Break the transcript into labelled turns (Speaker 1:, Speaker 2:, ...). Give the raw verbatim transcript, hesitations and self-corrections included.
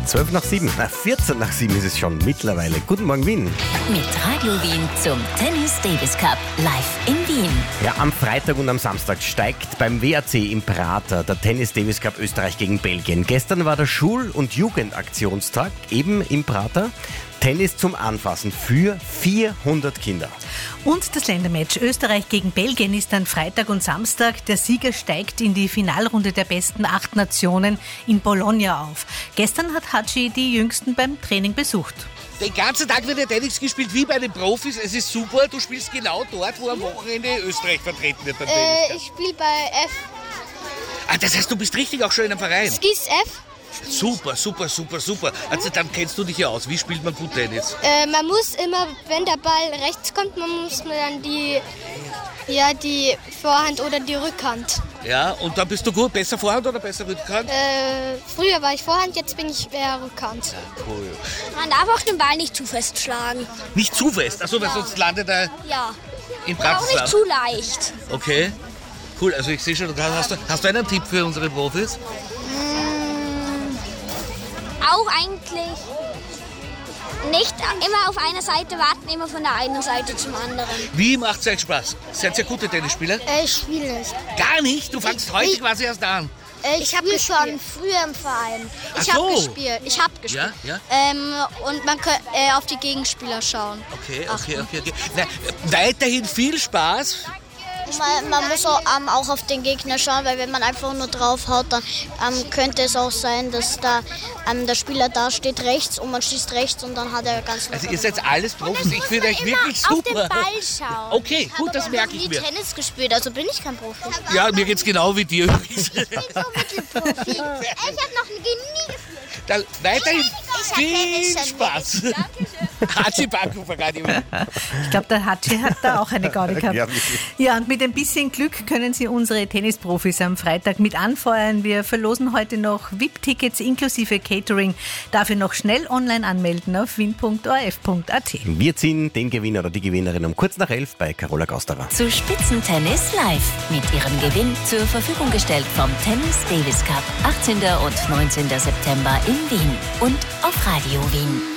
Speaker 1: zwölf nach sieben, na vierzehn nach sieben ist es schon mittlerweile. Guten Morgen Wien.
Speaker 2: Mit Radio Wien zum Tennis Davis Cup live in Wien.
Speaker 1: Ja, am Freitag und am Samstag steigt beim W A C im Prater der Tennis Davis Cup Österreich gegen Belgien. Gestern war der Schul- und Jugendaktionstag eben im Prater. Tennis zum Anfassen für vierhundert Kinder.
Speaker 3: Und das Ländermatch Österreich gegen Belgien ist dann Freitag und Samstag. Der Sieger steigt in die Finalrunde der besten acht Nationen in Bologna auf. Gestern hat Hatschi die Jüngsten beim Training besucht.
Speaker 4: Den ganzen Tag wird ja Tennis gespielt wie bei den Profis. Es ist super, du spielst genau dort, wo am Wochenende Österreich vertreten wird beim Tennis.
Speaker 5: Äh, ich spiele bei F.
Speaker 4: Ah, das heißt, du bist richtig auch schon in einem Verein?
Speaker 5: Skis F.
Speaker 4: Super, super, super, super. Also dann kennst du dich ja aus. Wie spielt man gut Tennis?
Speaker 5: Äh, man muss immer, wenn der Ball rechts kommt, man muss man dann die, ja, die Vorhand oder die Rückhand.
Speaker 4: Ja, und dann bist du gut. Besser Vorhand oder besser Rückhand?
Speaker 5: Äh, früher war ich Vorhand, jetzt bin ich eher Rückhand.
Speaker 4: Ja, cool.
Speaker 5: Man darf auch den Ball nicht zu fest schlagen.
Speaker 4: Nicht zu fest? Achso, weil sonst landet er
Speaker 5: Ja.
Speaker 4: im
Speaker 5: Auch
Speaker 4: Praxis.
Speaker 5: nicht zu leicht.
Speaker 4: Okay, cool. Also ich sehe schon, hast du, hast du einen Tipp für unsere Profis?
Speaker 5: Auch eigentlich nicht immer auf einer Seite warten, immer von der einen Seite zum anderen.
Speaker 4: Wie macht es euch Spaß? Seid ihr gute Tennisspieler?
Speaker 5: Äh, ich spiele nicht.
Speaker 4: Gar nicht? Du fangst heute
Speaker 5: ich-
Speaker 4: quasi erst an.
Speaker 5: Äh, ich habe schon früher im Verein. Ich
Speaker 4: Ach so.
Speaker 5: habe gespielt. Ich habe gespielt.
Speaker 4: Ja, ja.
Speaker 5: Ähm, und man kann äh, auf die Gegenspieler schauen.
Speaker 4: Okay, okay, okay. okay. Na, weiterhin viel Spaß.
Speaker 6: Man, man muss auch, ähm, auch auf den Gegner schauen, weil wenn man einfach nur drauf haut, dann ähm, könnte es auch sein, dass da ähm, der Spieler da steht rechts und man schießt rechts und dann hat er ganz
Speaker 4: Also ihr seid alles Profis. Ich finde euch wirklich super.
Speaker 5: Auf den Ball schauen.
Speaker 4: Okay, gut, das merke ich mir.
Speaker 6: Tennis gespielt, also bin ich kein Profi.
Speaker 4: Ja, mir geht's genau wie dir.
Speaker 5: Ich habe noch nie
Speaker 4: Dann weiterhin viel
Speaker 5: Tennis
Speaker 4: Spaß. Hatschi Baku verrate ich mir.
Speaker 3: Ich glaube, der Hatschi hat da auch eine Gaudi gehabt.
Speaker 1: Ja, wirklich.
Speaker 3: Ja, und mit ein bisschen Glück können Sie unsere Tennisprofis am Freitag mit anfeuern. Wir verlosen heute noch V I P-Tickets inklusive Catering. Dafür noch schnell online anmelden auf wien punkt o r f punkt a t.
Speaker 1: Wir ziehen den Gewinner oder die Gewinnerin um kurz nach elf bei Carola Gausterer.
Speaker 2: Zu Spitzentennis live mit ihrem Gewinn zur Verfügung gestellt vom Tennis Davis Cup achtzehnten und neunzehnten September in Wien und auf Radio Wien.